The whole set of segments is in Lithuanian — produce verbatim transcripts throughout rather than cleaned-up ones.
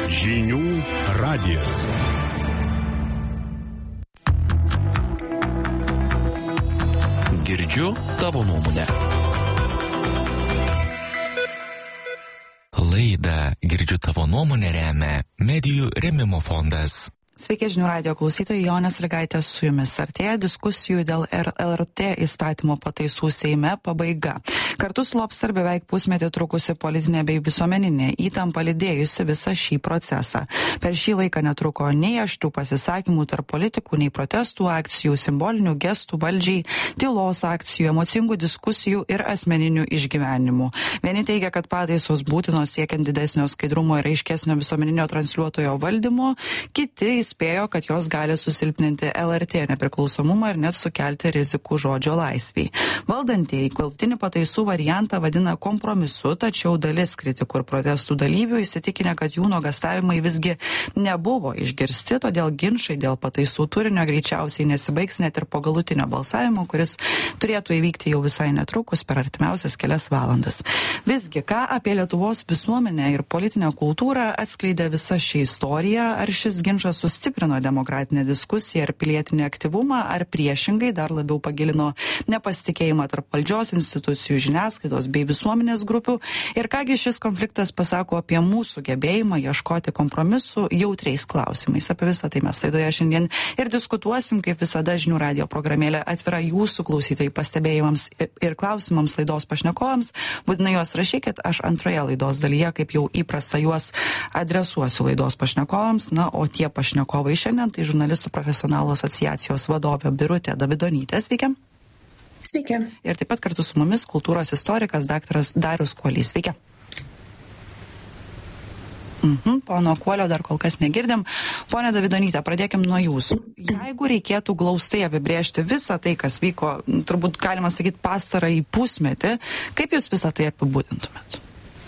Žinių radijas. Girdžiu tavo nuomonę. Laidą Girdžiu tavo nuomonę remia Medijų rėmimo fondas. Sveiki žinių radijo klausytojai, Jonė Sąlygaitė su jumis. Artėja diskusijų dėl L R T įstatymo pataisų Seime pabaiga. Kartu slops ir beveik pusmetį trukusi politinė bei visuomeninė įtampa lydėjusi visą šį procesą. Per šį laiką netruko nei aštrių pasisakymų tarp politikų, nei protestų akcijų, simbolinių gestų valdžiai, tylos akcijų, emocingų diskusijų ir asmeninių išgyvenimų. Vieni teigia, kad pataisos būtinos siekiant didesnio skaidrumo ir aiškesnio visuomeninio transliuotojo valdymo, kiti spėjo, kad jos gali susilpninti L R T nepriklausomumą ir net sukelti rizikų žodžio laisvei. Valdantieji galutinį pataisų variantą vadina kompromisu, tačiau dalis kritikų ir protestų dalyvių įsitikinę, kad jų nuogąstavimai visgi nebuvo išgirsti, todėl ginčai dėl pataisų turinio greičiausiai nesibaigs net ir po galutinio balsavimo, kuris turėtų įvykti jau visai netrukus per artimiausias kelias valandas. Visgi, ką apie Lietuvos visuomenę ir politinę kultūrą atskleidė visa ši istorija, ar šis ginčas susitikė stiprino demokratinę diskusiją ir pilietinį aktyvumą, ar priešingai dar labiau pagilino nepasitikėjimą tarp valdžios institucijų, žiniasklaidos bei visuomenės grupių, ir kągi šis konfliktas pasako apie mūsų gebėjimą ieškoti kompromisų jautriais klausimais. Apie visą tai mes laidoje šiandien ir diskutuosim, kaip visada žinių radijo programėlė atvira jūsų klausytojai pastebėjimams ir klausimams laidos pašnekovams. Būtinai juos rašykit, aš antroje laidos dalyje, kaip jau įprasta, juos adresuosiu laidos pašnekovams, na, o tie pašnekovai Kovai šiandien, tai žurnalistų profesionalų asociacijos vadovė Birutė Davidonytė. Sveiki. Sveiki. Ir taip pat kartu su mumis kultūros istorikas daktaras Darius Kuolys. Sveiki. Mhm, pono Kuolio dar kol kas negirdim. Pone Davidonytė, pradėkim nuo jūsų. Jeigu reikėtų glaustai apibrėžti visą tai, kas vyko, turbūt galima sakyti pastarąjį pusmetį, kaip jūs visą tai apibūdintumėt?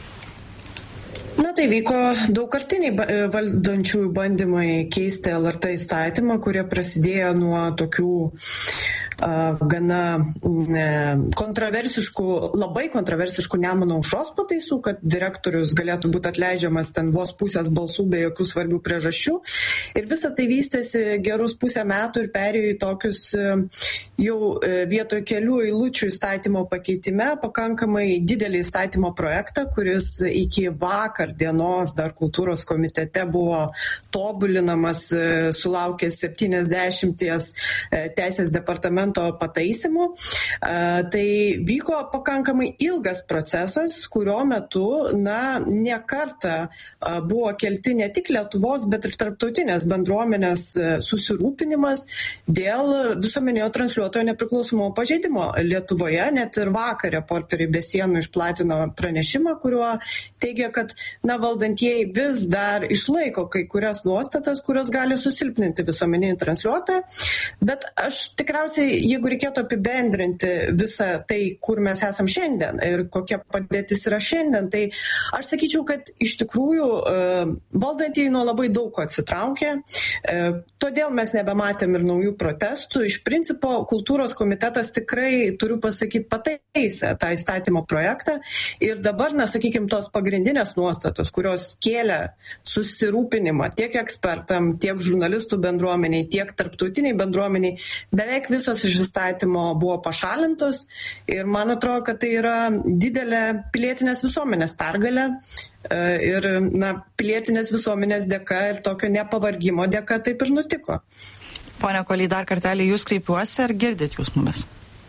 Na, tai vyko daugkartiniai valdančiųjų bandymai keisti L R T įstatymą, kurie prasidėjo nuo tokių uh, gana uh, kontroversiškų, labai kontroversiškų Nemuno aušros pataisų, kad direktorius galėtų būti atleidžiamas ten vos pusės balsų be jokių svarbių priežasčių. Ir visa tai vystėsi gerus pusę metų ir perėjo į tokius uh, jau uh, vietoj kelių eilučių įstatymo pakeitime pakankamai didelį įstatymo projektą, kuris iki vakar dienos dar kultūros komitete buvo tobulinamas, sulaukęs septyniasdešimties teisės departamento pataisimų. Tai vyko pakankamai ilgas procesas, kurio metu, na, ne kartą buvo kelti ne tik Lietuvos, bet ir tarptautinės bendruomenės susirūpinimas dėl visuomeninio transliuotojo nepriklausomumo pažeidimo Lietuvoje. Net ir vakar Reporteriai be sienų išplatino pranešimą, kuriuo teigia, kad na, valdantieji vis dar išlaiko kai kurias nuostatas, kurios gali susilpninti visuomeninį transliuotoją. Bet aš tikriausiai, jeigu reikėtų apibendrinti visą tai, kur mes esam šiandien ir kokia padėtis yra šiandien, tai aš sakyčiau, kad iš tikrųjų valdantieji nuo labai daug ko atsitraukė. Todėl mes nebematėm ir naujų protestų. Iš principo, kultūros komitetas tikrai, turiu pasakyti, pataisė tą įstatymo projektą. Ir dabar, na, sakykime, tos pagrindinės nuostatos, kurios kėlė susirūpinimą tiek ekspertam, tiek žurnalistų bendruomeniai, tiek tarptautiniai bendruomeniai, beveik visos iš įstatymo buvo pašalintos. Ir man atrodo, kad tai yra didelė pilietinės visuomenės pergalė. Ir, na, pilietinės visuomenės dėka ir tokio nepavargimo dėka taip ir nutiko. Pone Kuoly, dar kartelį jūs kreipiuosi, ar girdit jūs mumis?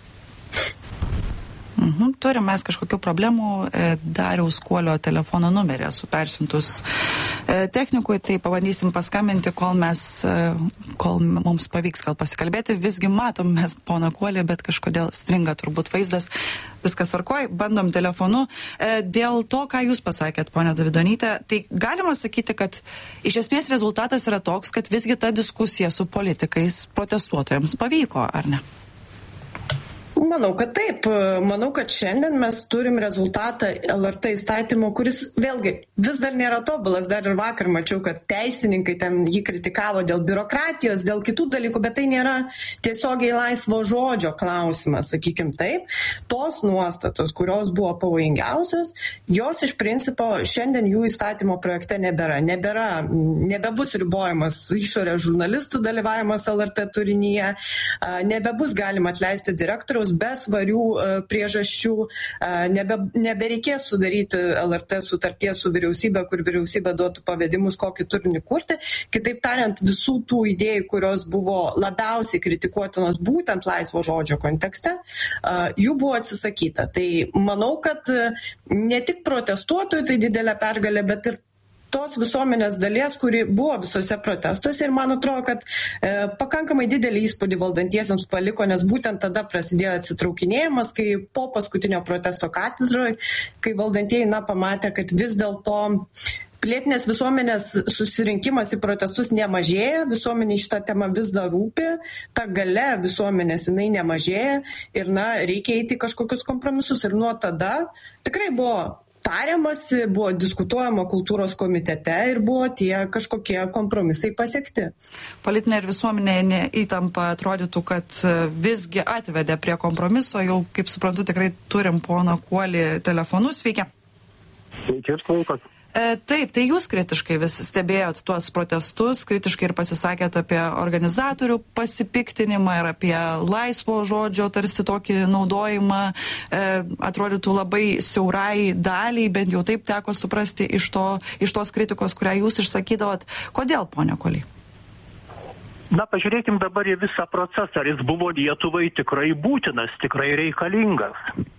Mhm, turim mes kažkokių problemų, Dariaus Kuolio telefono numerį esu persiuntus technikui, tai pabandysim paskambinti, kol mes, kol mums pavyks gal pasikalbėti. Visgi matom mes poną Kuolį, bet kažkodėl stringa turbūt vaizdas. Viskas tvarkoj, bandom telefonu. Dėl to, ką jūs pasakėt, ponia Davidonytė, tai galima sakyti, kad iš esmės rezultatas yra toks, kad visgi ta diskusija su politikais protestuotojams pavyko, ar ne? Manau, kad taip. Manau, kad šiandien mes turim rezultatą L R T įstatymo, kuris vėlgi vis dar nėra tobulas. Dar ir vakar mačiau, kad teisininkai ten jį kritikavo dėl biurokratijos, dėl kitų dalykų, bet tai nėra tiesiogiai laisvo žodžio klausimas, sakykim taip. Tos nuostatos, kurios buvo pavojingiausios, jos iš principo šiandien jų įstatymo projekte nebėra. Nebėra, nebebus ribojamas išorės žurnalistų dalyvavimas L R T turinyje, nebebus galima atleisti direktoriaus be svarių priežasčių, nebe, nebereikės sudaryti L R T sutarties su vyriausybė, kur vyriausybė duotų pavedimus, kokį turinį kurti. Kitaip tariant, visų tų idėjų, kurios buvo labiausiai kritikuotinos būtent laisvo žodžio kontekste, jų buvo atsisakyta. Tai manau, kad ne tik protestuotojų tai didelė pergalė, bet ir tos visuomenės dalies, kuri buvo visose protestuose ir man atrodo, kad e, pakankamai didelį įspūdį valdantiesiems paliko, nes būtent tada prasidėjo atsitraukinėjimas, kai po paskutinio protesto katedroje, kai valdantieji na, pamatė, kad vis dėlto pilietinės visuomenės susirinkimas į protestus nemažėja, visuomenė šitą temą vis dar rūpi, ta galia visuomenės jinai nemažėja ir na, reikia eiti kažkokius kompromisus ir nuo tada tikrai buvo tariamasi, buvo diskutuojama kultūros komitete ir buvo tie kažkokie kompromisai pasiekti. Politinė ir visuomenė įtampa atrodytų, kad visgi atvedė prie kompromiso. Jau, kaip suprantu, tikrai turim poną Kuolį telefonu. Sveiki. Sveiki, ir sveikas. E, taip, tai jūs kritiškai vis stebėjot tuos protestus, kritiškai ir pasisakėt apie organizatorių pasipiktinimą ir apie laisvo žodžio tarsi tokį naudojimą, e, atrodytų labai siaurai daliai, bent jau taip teko suprasti iš, to, iš tos kritikos, kurią jūs išsakydavot. Kodėl, ponia Kuolį? Na, pažiūrėkim dabar į visą procesą, ar jis buvo Lietuvai tikrai būtinas, tikrai reikalingas.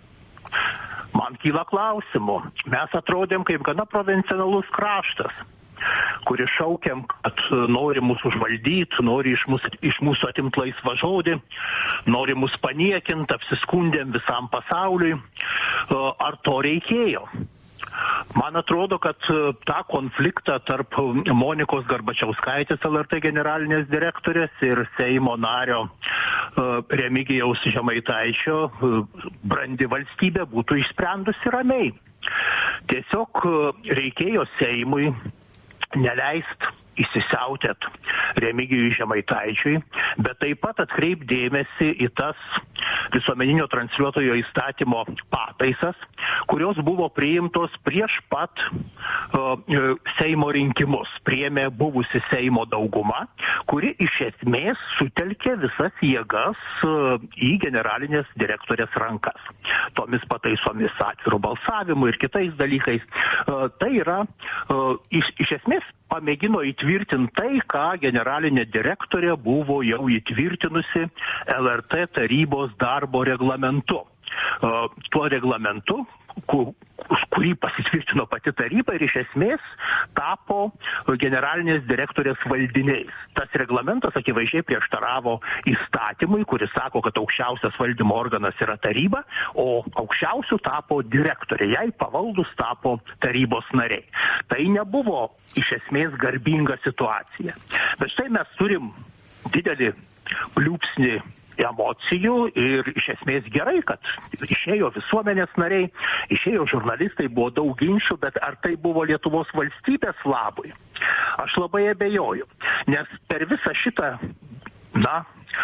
Man kyla klausimų. Mes atrodėm kaip gana provincialus kraštas, kuris šaukiam, kad nori mus užvaldyti, nori iš mūsų, iš mūsų atimti laisvą žodį, nori mus paniekinti, apsiskundėm visam pasauliui. Ar to reikėjo? Man atrodo, kad tą konfliktą tarp Monikos Garbačiauskaitės L R T generalinės direktorės ir Seimo nario Remigijaus Žemaitaičio brandi valstybė būtų išsprendusi ramiai. Tiesiog reikėjo Seimui neleist įsisiautėt Remigijui Žemaitaičiui, bet taip pat atkreip dėmesį į tas visuomeninio transliuotojo įstatymo pataisas, kurios buvo priimtos prieš pat uh, Seimo rinkimus. Priėmė buvusi Seimo dauguma, kuri iš esmės sutelkė visas jėgas uh, į generalinės direktorės rankas. Tomis pataisomis atvirų balsavimų ir kitais dalykais. Uh, tai yra uh, iš, iš esmės pamėgino įtvirtinti tai, ką generalinė direktorė buvo jau įtvirtinusi L R T tarybos darbo reglamentu. Uh, tuo reglamentu, kur, kurį pasitvirtino pati taryba ir iš esmės tapo generalinės direktorės valdiniais. Tas reglamentas akivaizdžiai prieštaravo įstatymui, kuris sako, kad aukščiausias valdymo organas yra taryba, o aukščiausių tapo direktorė, jai pavaldus tapo tarybos nariai. Tai nebuvo iš esmės garbinga situacija. Bet štai mes turim didelį pliūpsnį emocijų ir iš esmės gerai, kad išėjo visuomenės nariai, išėjo žurnalistai, buvo daug ginčių, bet ar tai buvo Lietuvos valstybės labui? Aš labai abejoju, nes per visą šitą, na,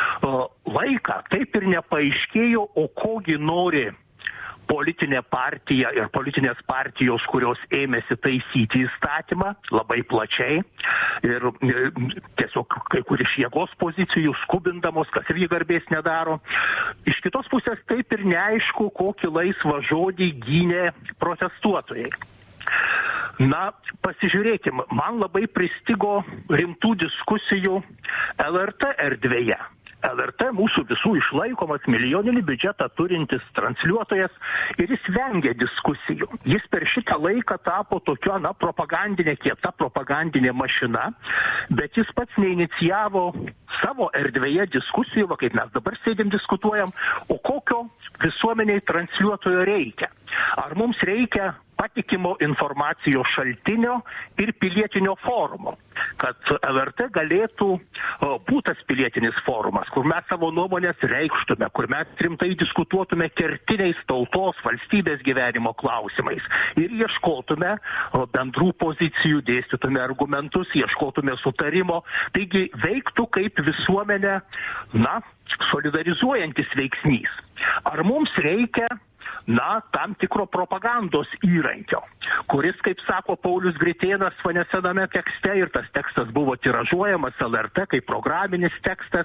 laiką taip ir nepaaiškėjo, o kogi nori politinė partija ir politinės partijos, kurios ėmėsi taisyti įstatymą labai plačiai ir tiesiog kai kur iš jėgos pozicijų skubindamos, kas irgi garbės nedaro. Iš kitos pusės taip ir neaišku, kokį laisvą žodį gynė protestuotojai. Na, pasižiūrėkim, man labai pristigo rimtų diskusijų L R T erdvėje. L R T mūsų visų išlaikomas milijoninį biudžetą turintis transliuotojas ir jis vengia diskusijų. Jis per šitą laiką tapo tokia, na, propagandinė, kieta propagandinė mašina, bet jis pats neinicijavo savo erdvėje diskusijų, va kaip mes dabar sėdim diskutuojam, o kokio visuomeniai transliuotojo reikia. Ar mums reikia patikimo informacijos šaltinio ir pilietinio forumo, kad L R T galėtų būti tas pilietinis forumas, kur mes savo nuomonės reikštume, kur mes rimtai diskutuotume kertiniais tautos valstybės gyvenimo klausimais ir ieškotume bendrų pozicijų, dėstytume argumentus, ieškotume sutarimo, taigi veiktų kaip visuomenė, na, solidarizuojantis veiksnys. Ar mums reikia na, tam tikro propagandos įrankio, kuris, kaip sako Paulius Gritėnas nesename tekste, ir tas tekstas buvo tiražuojamas L R T kaip programinis tekstas,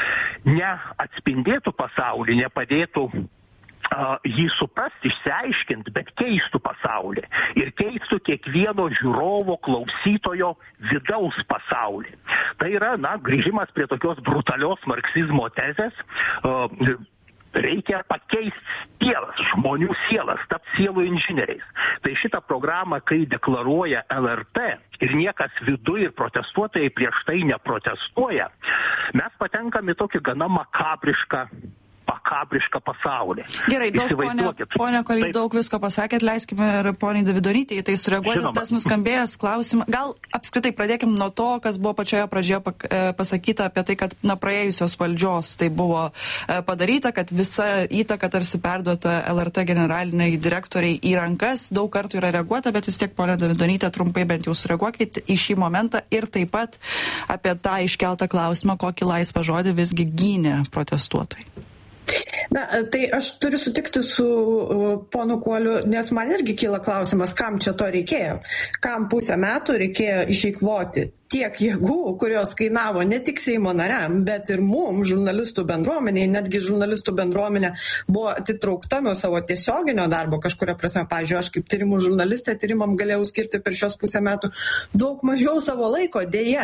neatspindėtų pasaulį, nepadėtų uh, jį suprasti, išsiaiškinti, bet keistų pasaulį ir keistų kiekvieno žiūrovo, klausytojo vidaus pasaulį. Tai yra, na, grįžimas prie tokios brutalios marksizmo tezės, uh, reikia pakeisti sielas, žmonių sielas, tapti sielų inžinieriais. Tai šitą programą, kai deklaruoja L R T ir niekas viduje ir protestuotojai prieš tai neprotestuoja, mes patenkam į tokį gana makabrišką makabrišką pasaulį. Gerai, daug, ponė, ponė Koly, daug visko pasakėt, leiskime ir poniai Davidonytei į tai sureaguoti. Žinoma. Tas nuskambėjęs klausimas. Gal apskritai pradėkim nuo to, kas buvo pačioje pradžioje pasakyta apie tai, kad na, praėjusios valdžios tai buvo padaryta, kad visa įtaka tarsi perduota L R T generaliniai direktoriai į rankas. Daug kartų yra reaguota, bet vis tiek, ponė Davidonytė, trumpai bent jau sureaguokit į šį momentą ir taip pat apie tą iškeltą klausimą, kokį laisvą žodį visgi gynė protestuotojai. Na, tai aš turiu sutikti su uh, ponu Kuoliu, nes man irgi kyla klausimas, kam čia to reikėjo. Kam pusę metų reikėjo išeikvoti tiek jėgų, kurios kainavo ne tik Seimo nariam, bet ir mum, žurnalistų bendruomeniai, netgi žurnalistų bendruomenė buvo atitraukta nuo savo tiesioginio darbo kažkuria prasme. Pavyzdžiui, aš kaip tyrimų žurnalistė tyrimam galėjau skirti per šios pusę metų daug mažiau savo laiko, dėja.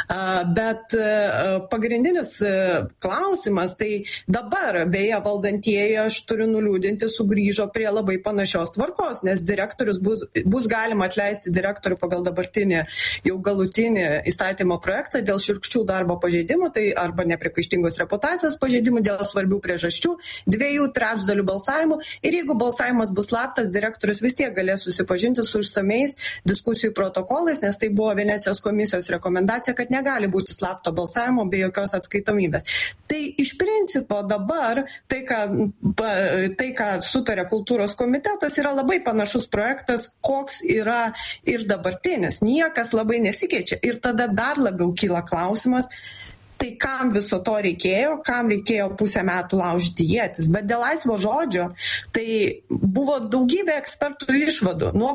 Bet pagrindinis klausimas, tai dabar, beje, valdantieji, aš turiu nuliūdinti, sugrįžo prie labai panašios tvarkos, nes direktorius bus, bus galima atleisti direktorių pagal dabartinį jau galutinį įstatymo projektą dėl šiurkščių darbo pažeidimų, tai arba nepriekaištingos reputacijos pažeidimų dėl svarbių priežasčių, dviejų trečdalių balsavimų, ir jeigu balsavimas bus slaptas, direktorius vis tiek galės susipažinti su išsamiais diskusijų protokolais, nes tai buvo Venecijos komisijos rekomendacija, kad negali būti slapto balsavimo be jokios atskaitomybės. Tai iš principo dabar tai, ką, tai, ką sutarė kultūros komitetas, yra labai panašus projektas, koks yra ir dabartinis. Niekas labai nesikeičia. Ir tada dar labiau kyla klausimas, tai kam viso to reikėjo, kam reikėjo pusę metų laužyti ietis. Bet dėl laisvo žodžio, tai buvo daugybė ekspertų išvadų, nuo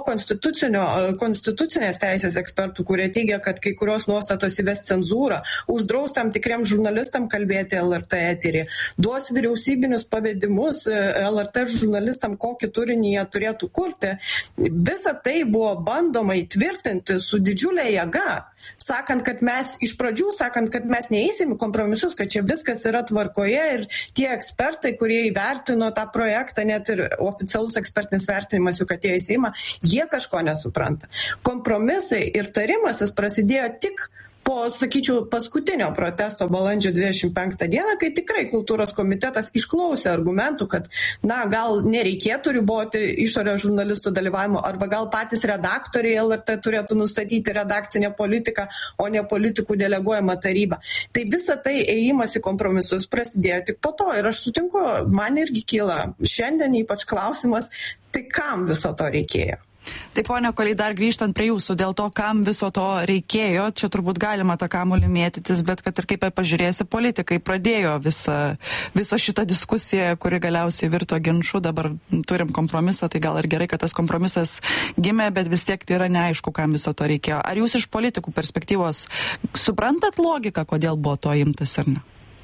konstitucinės teisės ekspertų, kurie teigia, kad kai kurios nuostatos įves cenzūrą, uždraus tam tikriam žurnalistam kalbėti L R T eterį, duos vyriausybinius pavedimus L R T žurnalistam, kokį turinį jie turėtų kurti. Visa tai buvo bandoma įtvirtinti su didžiulė jėga, sakant, kad mes iš pradžių, sakant, kad mes neįsim į kompromisus, kad čia viskas yra tvarkoje, ir tie ekspertai, kurie įvertino tą projektą, net ir oficialus ekspertinis vertinimas juk atėjo į Seimą, jie kažko nesupranta. Kompromisai ir tarimasis prasidėjo tik po, sakyčiau, paskutinio protesto balandžio dvidešimt penktą dieną, kai tikrai kultūros komitetas išklausė argumentų, kad, na, gal nereikėtų riboti išorės žurnalistų dalyvavimo, arba gal patys redaktoriai L R T turėtų nustatyti redakcinę politiką, o ne politikų deleguojama taryba. Tai visa tai ėjimas į kompromisus prasidėjo tik po to, ir aš sutinku, man irgi kyla šiandien ypač klausimas, tai kam viso to reikėjo. Tai ponia Koly, dar grįžtant prie jūsų, dėl to, kam viso to reikėjo, čia turbūt galima tą kamuolį mėtytis, bet kad ir kaip pažiūrėsi, politikai pradėjo visą, visą šitą diskusiją, kuri galiausiai virto ginču, dabar turim kompromisą, tai gal ir gerai, kad tas kompromisas gimė, bet vis tiek tai yra neaišku, kam viso to reikėjo. Ar jūs iš politikų perspektyvos suprantat logiką, kodėl buvo to imtas ar ne?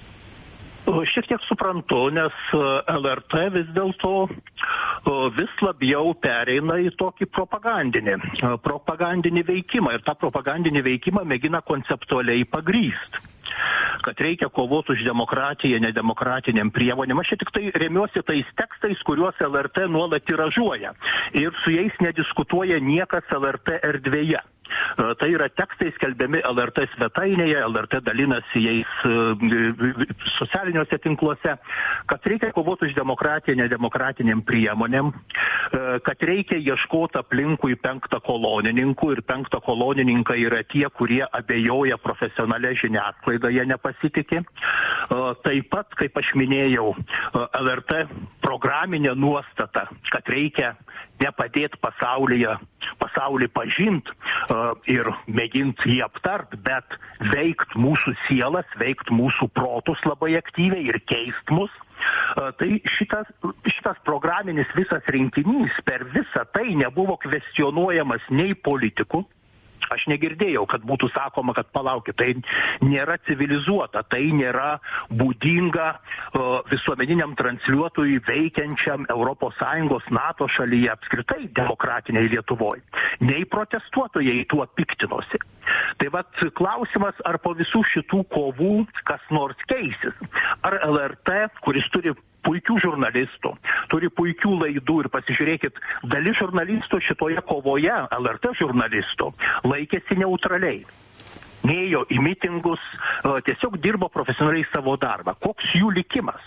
Šiek tiek suprantu, nes L R T vis dėlto vis labiau pereina į tokį propagandinį, propagandinį veikimą, ir tą propagandinį veikimą mėgina konceptualiai pagrįsti. Kad reikia kovoti už demokratiją, nedemokratiniam priemonėm. Aš čia tik tai remiuosi tais tekstais, kuriuos L R T nuolat tiražuoja. Ir su jais nediskutuoja niekas L R T erdvėje. Tai yra tekstai skelbiami L R T svetainėje, L R T dalinasi jais socialiniuose tinkluose, kad reikia kovoti už demokratiją nedemokratiniam priemonėm, kad reikia ieškoti aplinkui penktą kolonininkų ir penktą kolonininkai yra tie, kurie abejoja profesionalią žiniasklaidą, jie nepasitikė. Taip pat, kaip aš minėjau, L R T programinė nuostata, kad reikia nepadėti pasaulyje, pasaulį pažint uh, ir mėgint jį aptart, bet veikt mūsų sielas, veikt mūsų protus labai aktyviai ir keist mus. Uh, tai šitas, šitas programinis visas rinkinys per visą tai nebuvo kvestionuojamas nei politikų. Aš negirdėjau, kad būtų sakoma, kad palaukit, tai nėra civilizuota, tai nėra būdinga uh, visuomeniniam transliuotojui veikiančiam Europos Sąjungos NATO šalyje, apskritai demokratiniai Lietuvoje. Nei protestuotojai tuo piktinosi. Tai vat klausimas, ar po visų šitų kovų kas nors keisis. Ar L R T, kuris turi puikių žurnalistų, turi puikių laidų ir pasižiūrėkit, dalis žurnalistų šitoje kovoje, L R T žurnalistų, laikėsi neutraliai. Nėjo į mitingus, tiesiog dirbo profesionaliai savo darbą. Koks jų likimas?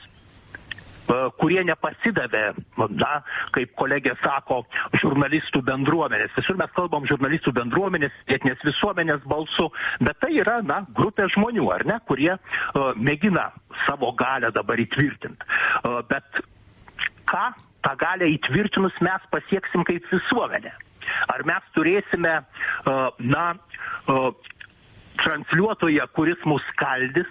Kurie nepasidavė, na, kaip kolegė sako, žurnalistų bendruomenės. Visur mes kalbam žurnalistų bendruomenės, vietinės visuomenės balsu, bet tai yra, na, grupė žmonių, ar ne, kurie uh, mėgina savo galę dabar įtvirtinti. Uh, bet ką tą galę įtvirtinus mes pasieksim kaip visuomenė? Ar mes turėsime, uh, na, uh, transliuotoją, kuris mus skaldys,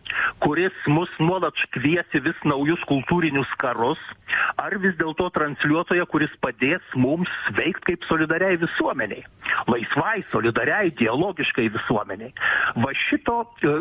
kuris mus nuolat kviesi vis naujus kultūrinius karus, ar vis dėlto transliuotoja, kuris padės mums veikti kaip solidariai visuomeniai, laisvai, solidariai, dialogiškai visuomeniai. Va šito e,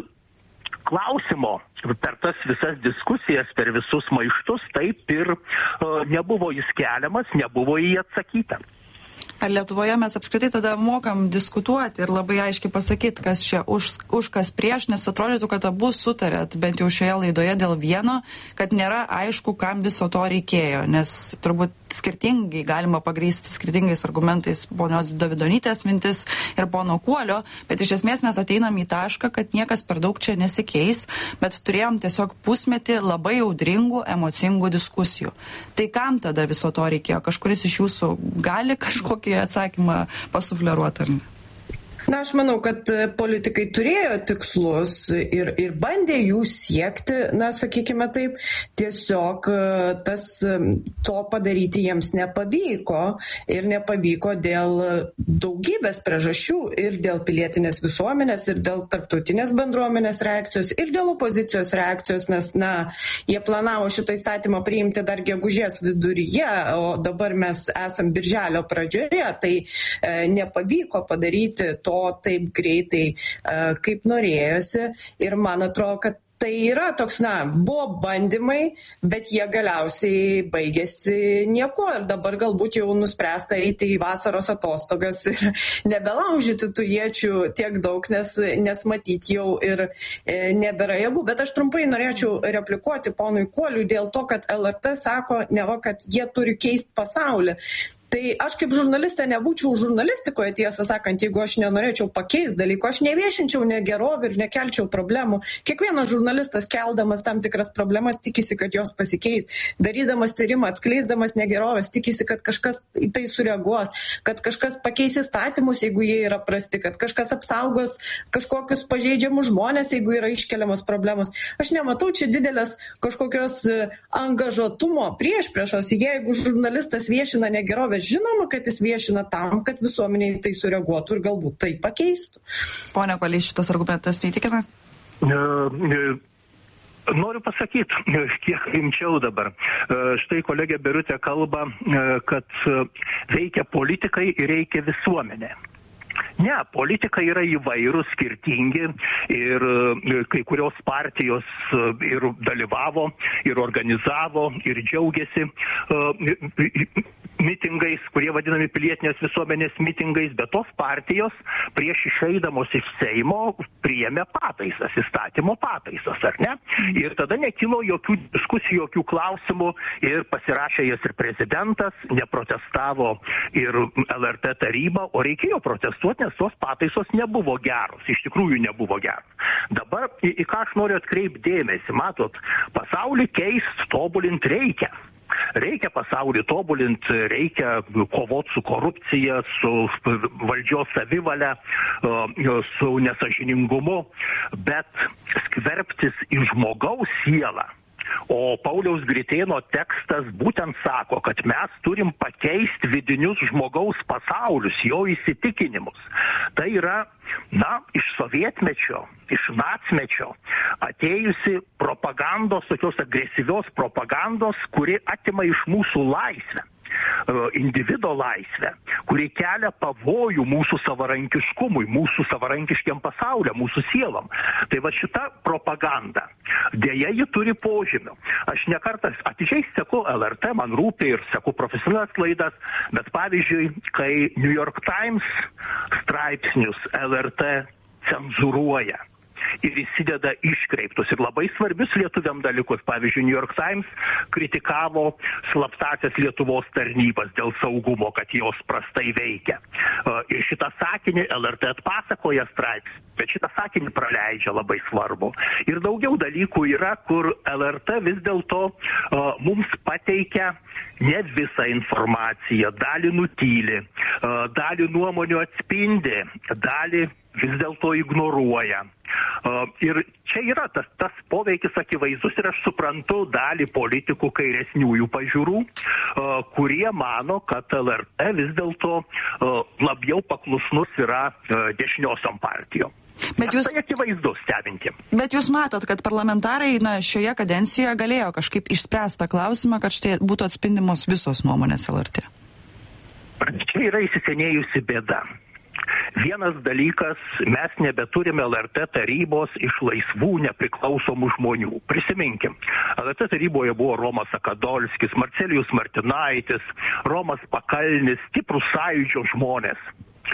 klausimo per tas visas diskusijas, per visus maištus, taip ir e, nebuvo jis keliamas, nebuvo į jį atsakyta. Ar Lietuvoje mes apskritai tada mokam diskutuoti ir labai aiškiai pasakyti, kas čia už, už kas prieš, nes atrodytų, kad abu sutarėt, bent jau šioje laidoje dėl vieno, kad nėra aišku, kam viso to reikėjo, nes turbūt skirtingai galima pagrįsti skirtingais argumentais ponios Davidonytės mintis ir pono Kuolio, bet iš esmės mes ateinam į tašką, kad niekas per daug čia nesikeis, bet turėjom tiesiog pusmetį labai audringų, emocingų diskusijų. Tai kam tada viso to reikėjo? Kažkuris iš jūsų gali kažkokį atsakymą pasufleruoti, ar ne? Na, aš manau, kad politikai turėjo tikslus ir, ir bandė jų siekti, na, sakykime taip, tiesiog tas, to padaryti jiems nepavyko ir nepavyko dėl daugybės priežasčių ir dėl pilietinės visuomenės, ir dėl tarptautinės bendruomenės reakcijos, ir dėl opozicijos reakcijos, nes, na, jie planavo šitą įstatymą priimti dar gegužės viduryje, o dabar mes esam birželio pradžioje, tai e, nepavyko padaryti to taip greitai, kaip norėjosi, ir man atrodo, kad tai yra toks, na, buvo bandymai, bet jie galiausiai baigėsi nieko ir dabar galbūt jau nuspręsta eiti į vasaros atostogas ir nebelaužyti tų iečių tiek daug, nes, nes matyti jau ir e, nebėra jėgų. Bet aš trumpai norėčiau replikuoti ponui Kuoliui dėl to, kad L R T sako, neva, kad jie turi keisti pasaulį. Tai aš kaip žurnalistė nebūčiau žurnalistikoje, tiesą sakant, jeigu aš nenorėčiau pakeisti dalyko, aš neviešinčiau negerovį ir nekelčiau problemų. Kiekvienas žurnalistas, keldamas tam tikras problemas, tikisi, kad jos pasikeis. Darydamas tyrimą, atskleisdamas negerovės, tikisi, kad kažkas į tai sureaguos, kad kažkas pakeis įstatymus, jeigu jie yra prasti, kad kažkas apsaugos kažkokius pažeidžiamus žmonės, jeigu yra iškeliamos problemos. Aš nematau čia didelės kažkokios angažuotumo priešpriešos. Jeigu žurnalistas viešina negerovės, žinoma, kad jis viešina tam, kad visuomeniai tai sureaguotų ir galbūt tai pakeistų. Pone Kuoli, šitas argumentas neįtikina? Noriu pasakyti, kiek rimčiau dabar. Štai kolegė Birutė kalba, kad veikia politikai ir reikia visuomenė. Ne, politikai yra įvairūs, skirtingi ir kai kurios partijos ir dalyvavo, ir organizavo, ir džiaugiasi. mitingais, kurie vadinami pilietinės visuomenės mitingais, bet tos partijos prieš išeidamos iš Seimo priėmė pataisas, įstatymo pataisas, ar ne? Ir tada nekilo jokių diskusijų, jokių klausimų ir pasirašė jas ir prezidentas, neprotestavo ir L R T taryba, o reikėjo protestuoti, nes tos pataisos nebuvo geros, iš tikrųjų nebuvo geros. Dabar į, į ką aš noriu atkreipti dėmesį, matot, pasaulį keist, tobulint reikia. Reikia pasaulį tobulinti, reikia kovoti su korupcija, su valdžios savivale, su nesažiningumu, bet skverbtis į žmogaus sielą. O Pauliaus Gritėno tekstas būtent sako, kad mes turim pakeisti vidinius žmogaus pasaulius, jo įsitikinimus. Tai yra, na, iš sovietmečio, iš nacmečio atėjusi propagandos, tokios agresyvios propagandos, kuri atima iš mūsų laisvę, individo laisvę, kuri kelia pavojų mūsų savarankiškumui, mūsų savarankiškiam pasauliam, mūsų sielom. Tai va šita propaganda, dėja ji turi požymių. Aš nekartą atidžiai seku L R T, man rūpi ir seku profesionalias laidas, bet pavyzdžiui, kai New York Times straipsnius L R T cenzūruoja ir įsideda iškreiptus ir labai svarbius lietuviam dalykus. Pavyzdžiui, New York Times kritikavo slaptąsias Lietuvos tarnybas dėl saugumo, kad jos prastai veikia. Ir šitą sakinį L R T atpasakoja straipsnį, bet šitą sakinį praleidžia labai svarbu. Ir daugiau dalykų yra, kur L R T vis dėlto uh, mums pateikia ne visą informaciją, dalį nutyli, uh, dalį nuomonių atspindi, dalį vis dėlto ignoruoja. Uh, ir čia yra tas, tas poveikis akivaizdus ir aš suprantu dalį politikų kairesniųjų pažiūrų, uh, kurie mano, kad L R T vis dėlto uh, labiau paklusnus yra uh, dešiniosiom partijom. Bet jūs, tai akivaizdu stebinti. Bet jūs matot, kad parlamentarai na, šioje kadencijoje galėjo kažkaip išspręsti tą klausimą, kad štai būtų atspindimos visos nuomonės L R T? Čia yra įsisenėjusi bėda. Vienas dalykas, mes nebeturime L R T tarybos iš laisvų, nepriklausomų žmonių. Prisiminkim, L R T taryboje buvo Romas Akadolskis, Marcelijus Martinaitis, Romas Pakalnis, stiprūs sąjūdžio žmonės,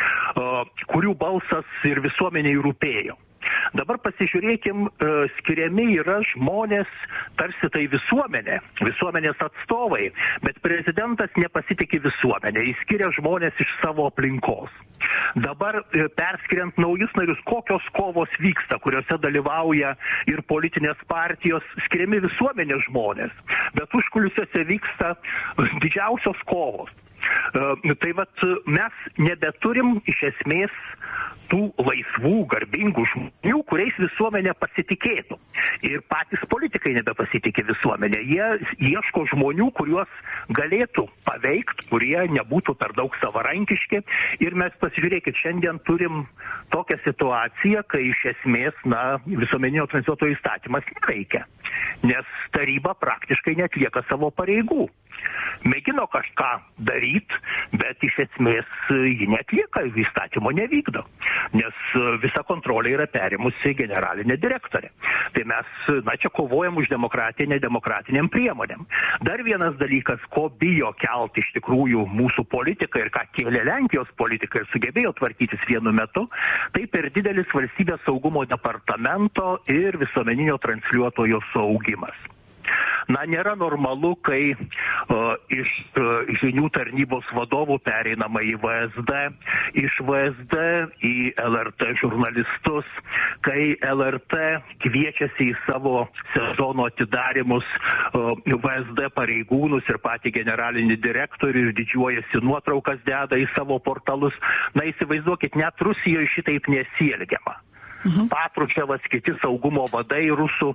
kurių balsas ir visuomeniai rūpėjo. Dabar pasižiūrėkim, skiriami yra žmonės, tarsi tai visuomenė, visuomenės atstovai, bet prezidentas nepasitikė visuomenė, jis skiria žmonės iš savo aplinkos. Dabar perskiriant naujus narius, kokios kovos vyksta, kuriuose dalyvauja ir politinės partijos, skiriami visuomenės žmonės, bet užkulisiuose vyksta didžiausios kovos. Tai vat mes nebeturim iš esmės tų laisvų, garbingų žmonių, kuriais visuomenė pasitikėtų. Ir patys politikai nebepasitikė visuomenė. Jie ieško žmonių, kuriuos galėtų paveikti, kurie nebūtų per daug savarankiški. Ir mes pasižiūrėkit, šiandien turim tokią situaciją, kai iš esmės, na, visuomeninio transliuotojo įstatymas neveikia. Nes taryba praktiškai netlieka savo pareigų. Mėgino kažką daryti, bet iš esmės ji netlieka, įstatymo nevykdo, nes visa kontrolė yra perimusi generalinė direktorė. Tai mes, na, čia kovojam už demokratiją nedemokratiniam priemonėm. Dar vienas dalykas, ko bijo kelti iš tikrųjų mūsų politikai ir ką kėlė Lenkijos politikai ir sugebėjo tvarkytis vienu metu, tai per didelis valstybės saugumo departamento ir visuomeninio transliuotojo saugimas. Na, nėra normalu, kai uh, iš uh, žinių tarnybos vadovų pereinama į V S D, iš V S D į L R T žurnalistus, kai L R T kviečiasi į savo sezono atidarimus uh, V S D pareigūnus ir patį generalinį direktorių ir didžiuojasi nuotraukas deda į savo portalus. Na, įsivaizduokit, net Rusijoje šitaip nesielgiama. Mhm. Patručevas, kiti saugumo vadai, rusų,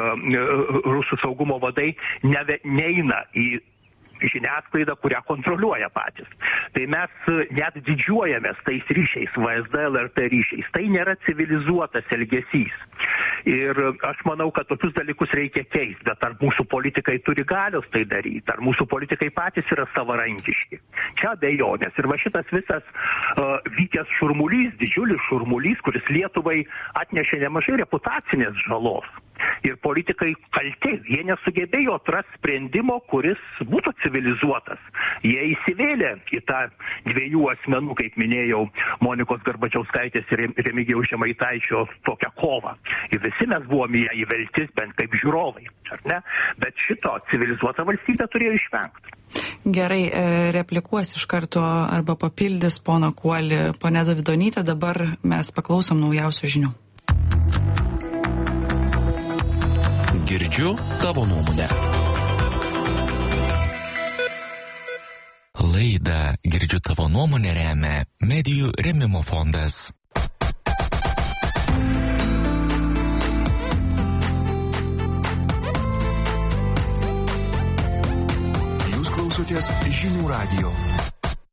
uh, rusų saugumo vadai neve, neina į žiniasklaidą, kurią kontroliuoja patys. Tai mes net didžiuojamės tais ryšiais, V S D, L R T ryšiais. Tai nėra civilizuotas elgesys. Ir aš manau, kad tokius dalykus reikia keisti, bet ar mūsų politikai turi galios tai daryti, ar mūsų politikai patys yra savarankiški. Čia abejonės. Ir va šitas visas uh, vykęs šurmulys, didžiulis šurmulys, kuris Lietuvai atnešė nemažai reputacinės žalos. ir politikai kalti. Jie nesugebėjo atrasti sprendimo, kuris būtų civilizuotas. Jie įsivėlė į tą dviejų asmenų, kaip minėjau, Monikos Garbačiauskaitės ir Remigijaus Žemaitaičio tokią kovą. Ir visi mes buvome ją įvelti bent kaip žiūrovai, ar ne? Bet šito civilizuota valstybė turėjo išvengti. Gerai, replikuos iš karto arba papildys pono Kuolį ponė Davidonytė. Dabar mes paklausom naujausių žinių. Girdžiu tavo nuomonę. Laidą Girdžiu tavo nuomonę remia Medijų rėmimo fondas. Jūs klausotės Žinių radijo.